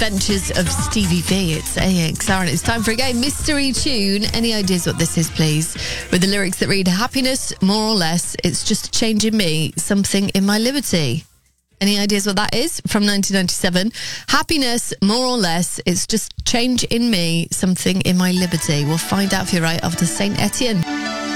Adventures of Stevie V. It's AXR and it's time for a game. Mystery tune. Any ideas what this is, please? With the lyrics that read, happiness, more or less, it's just a change in me, something in my liberty. Any ideas what that is? From 1997. Happiness, more or less, it's just change in me, something in my liberty. We'll find out if you're right after Saint Etienne.